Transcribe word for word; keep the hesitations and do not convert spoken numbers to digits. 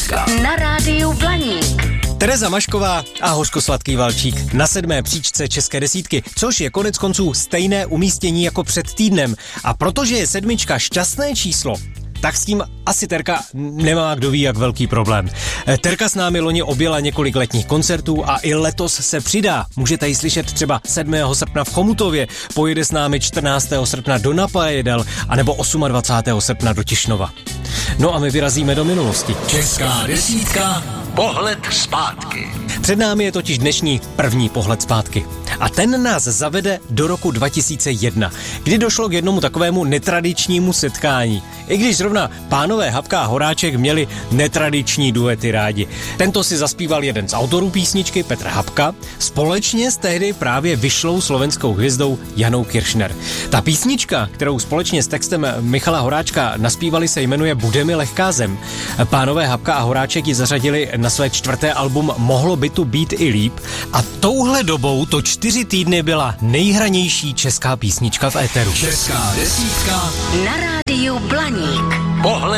desítka na rádiu Blaník. Tereza Mašková a hořkosladký valčík na sedmé příčce české desítky, což je konec konců stejné umístění jako před týdnem. A protože je sedmička šťastné číslo, tak s tím asi Terka nemá kdo ví jak velký problém. Terka s námi loni objela několik letních koncertů a i letos se přidá. Můžete ji slyšet třeba sedmého srpna v Chomutově, pojede s námi čtrnáctého srpna do Napajedel anebo dvacátého osmého srpna do Tišnova. No a my vyrazíme do minulosti. Česká desítka, pohled zpátky. Před námi je totiž dnešní první pohled zpátky. A ten nás zavede do roku dva tisíce jedna, kdy došlo k jednomu takovému netradičnímu setkání. I když zrovna pánové Habka a Horáček měli netradiční duety rádi. Tento si zaspíval jeden z autorů písničky, Petr Habka, společně s tehdy právě vyšlou slovenskou hvězdou Janou Kiršner. Ta písnička, kterou společně s textem Michala Horáčka naspívali, se jmenuje Bude mi lehká zem. Pánové Habka a Horáček ji zařadili na své čtvrté album Mohlo by tu být i líp a touhle dobou to čtyři týdny byla nejhranější česká písnička v éteru. Česká desítka Na rádiu Blaník. pohled